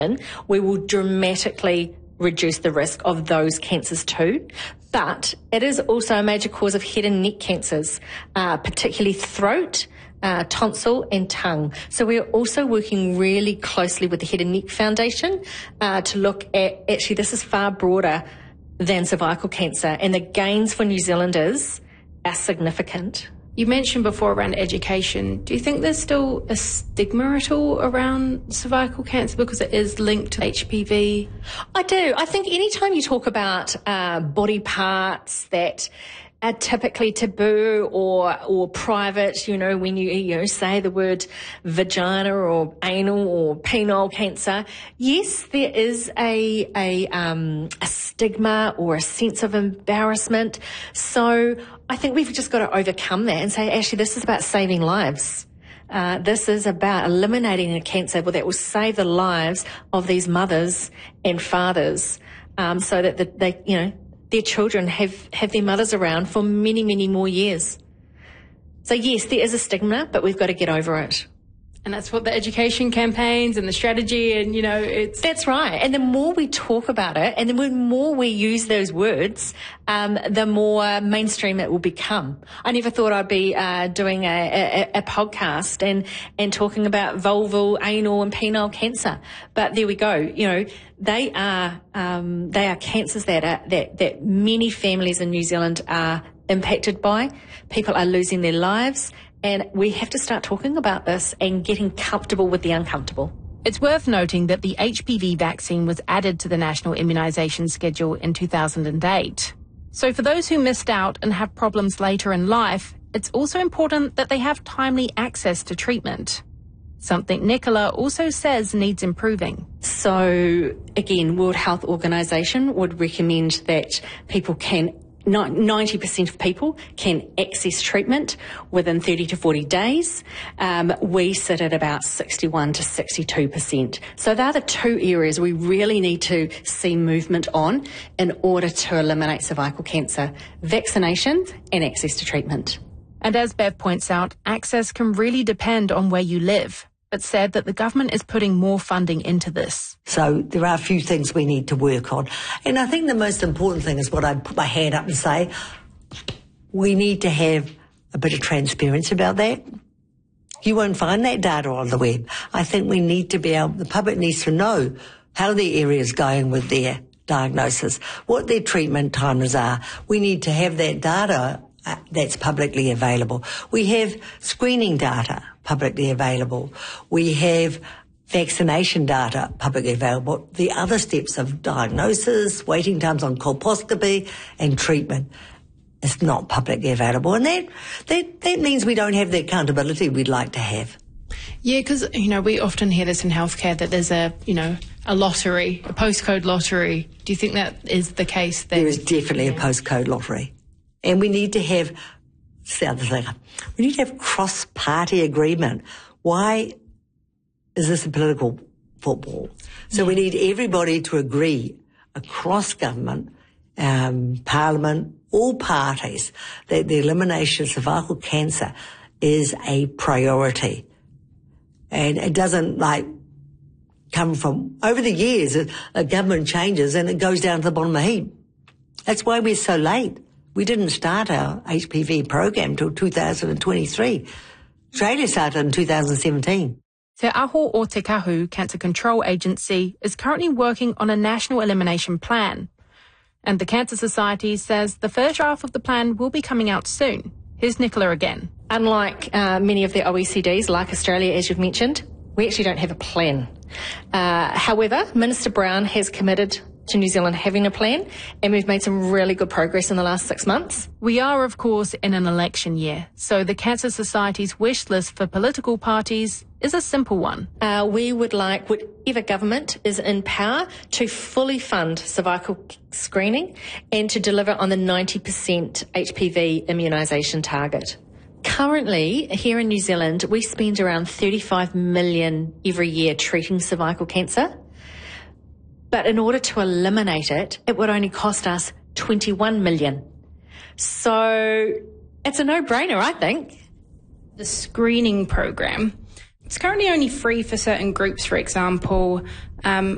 we will dramatically reduce the risk of those cancers too. But it is also a major cause of head and neck cancers, particularly throat, tonsil and tongue. So we're also working really closely with the Head and Neck Foundation to look at, actually this is far broader than cervical cancer, and the gains for New Zealanders are significant. You mentioned before around education. Do you think there's still a stigma at all around cervical cancer because it is linked to HPV? I do. I think anytime you talk about body parts that are typically taboo or private, when you say the word vagina or anal or penile cancer, yes, there is a stigma or a sense of embarrassment. So I think we've just got to overcome that and say, actually, this is about saving lives. This is about eliminating a cancer that will save the lives of these mothers and fathers, so that their children have their mothers around for many, many more years. So yes, there is a stigma, but we've got to get over it. And that's what the education campaigns and the strategy and, it's... That's right. And the more we talk about it and the more we use those words, the more mainstream it will become. I never thought I'd be doing a podcast and talking about vulval, anal and penile cancer. But there we go. They are cancers that many families in New Zealand are impacted by. People are losing their lives. And we have to start talking about this and getting comfortable with the uncomfortable. It's worth noting that the HPV vaccine was added to the National Immunisation Schedule in 2008. So for those who missed out and have problems later in life, it's also important that they have timely access to treatment. Something Nicola also says needs improving. So again, World Health Organization would recommend that people 90% of people can access treatment within 30 to 40 days. We sit at about 61 to 62%. So they're the two areas we really need to see movement on in order to eliminate cervical cancer: vaccination and access to treatment. And as Bev points out, access can really depend on where you live, but said that the government is putting more funding into this. So there are a few things we need to work on. And I think the most important thing is what I put my hand up and say, we need to have a bit of transparency about that. You won't find that data on the web. I think we need to the public needs to know how the area is going with their diagnosis, what their treatment timelines are. We need to have that data that's publicly available. We have screening data publicly available. We have vaccination data publicly available. The other steps of diagnosis, waiting times on colposcopy and treatment is not publicly available. And that means we don't have the accountability we'd like to have. Yeah, because, we often hear this in healthcare that there's a lottery, a postcode lottery. Do you think that is the case there? There is definitely a postcode lottery. And we need to have, we need to have cross-party agreement. Why is this a political football? So we need everybody to agree across government, parliament, all parties, that the elimination of cervical cancer is a priority. And it doesn't come from, over the years, a government changes and it goes down to the bottom of the heap. That's why we're so late. We didn't start our HPV program till 2023. Australia started in 2017. Te Aho o Te Kahu Cancer Control Agency is currently working on a national elimination plan. And the Cancer Society says the first draft of the plan will be coming out soon. Here's Nicola again. Unlike many of the OECDs, like Australia, as you've mentioned, we actually don't have a plan. However, Minister Brown has committed to New Zealand having a plan, and we've made some really good progress in the last 6 months. We are, of course, in an election year, so the Cancer Society's wish list for political parties is a simple one. We would like whatever government is in power to fully fund cervical screening and to deliver on the 90% HPV immunisation target. Currently, here in New Zealand, we spend around 35 million every year treating cervical cancer. But in order to eliminate it, it would only cost us 21 million. So it's a no-brainer, I think. The screening program, it's currently only free for certain groups, for example.